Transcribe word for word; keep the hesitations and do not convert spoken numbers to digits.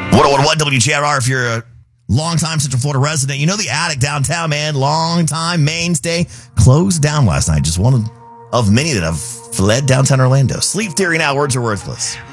one oh one point one W G R R, if you're a longtime Central Florida resident, you know the Attic downtown, man, long-time mainstay, closed down last night. Just one of, of many that have fled downtown Orlando. Sleep Theory now, words are worthless.